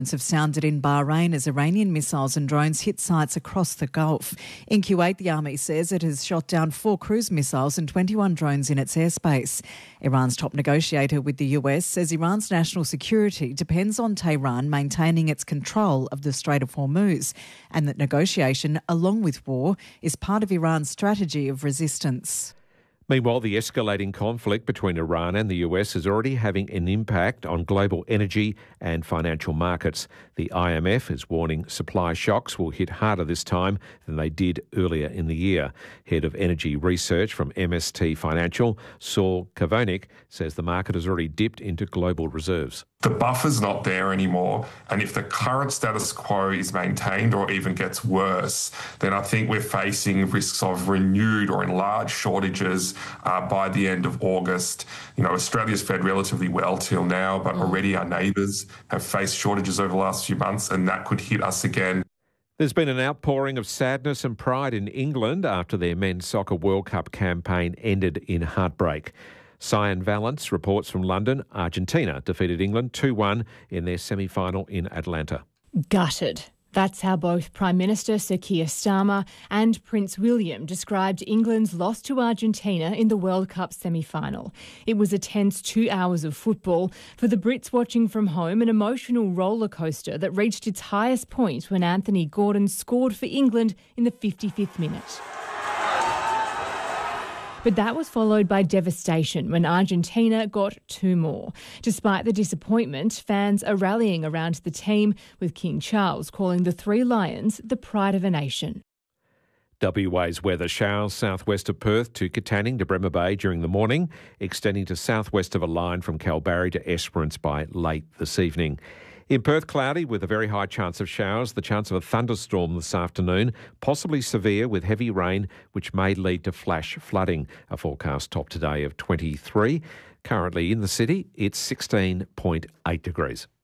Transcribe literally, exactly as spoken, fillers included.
have sounded in Bahrain as Iranian missiles and drones hit sites across the Gulf. In Kuwait, the army says it has shot down four cruise missiles and twenty-one drones in its airspace. Iran's top negotiator with the U S says Iran's national security depends on Tehran maintaining its control of the Strait of Hormuz, and that negotiation, along with war, is part of Iran's strategy of resistance. Meanwhile, the escalating conflict between Iran and the U S is already having an impact on global energy and financial markets. The I M F is warning supply shocks will hit harder this time than they did earlier in the year. Head of Energy Research from M S T Financial, Saul Kavonik, says the market has already dipped into global reserves. The buffer's not there anymore, and if the current status quo is maintained or even gets worse, then I think we're facing risks of renewed or enlarged shortages uh, by the end of August. You know, Australia's fared relatively well till now, but already our neighbours have faced shortages over the last few months, and that could hit us again. There's been an outpouring of sadness and pride in England after their Men's Soccer World Cup campaign ended in heartbreak. Cyan Valence reports from London. Argentina defeated England two one in their semi-final in Atlanta. Gutted. That's how both Prime Minister Sir Keir Starmer and Prince William described England's loss to Argentina in the World Cup semi-final. It was a tense two hours of football. For the Brits watching from home, an emotional roller coaster that reached its highest point when Anthony Gordon scored for England in the fifty-fifth minute. But that was followed by devastation when Argentina got two more. Despite the disappointment, fans are rallying around the team, with King Charles calling the Three Lions the pride of a nation. W A's weather: showers southwest of Perth to Katanning to Bremer Bay during the morning, extending to southwest of a line from Kalbarri to Esperance by late this evening. In Perth, cloudy with a very high chance of showers, the chance of a thunderstorm this afternoon, possibly severe with heavy rain, which may lead to flash flooding. A forecast top today of twenty-three. Currently in the city, it's sixteen point eight degrees.